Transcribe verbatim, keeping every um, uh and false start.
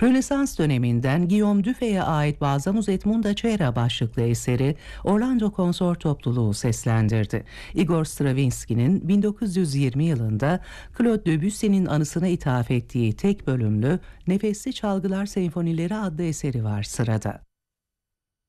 Rönesans döneminden Guillaume Dufay'e ait Balzamus et Munda Cera başlıklı eseri Orlando Konsort Topluluğu seslendirdi. Igor Stravinsky'nin bin dokuz yüz yirmi yılında Claude Debussy'nin anısına ithaf ettiği tek bölümlü Nefesli Çalgılar Senfonileri adlı eseri var sırada.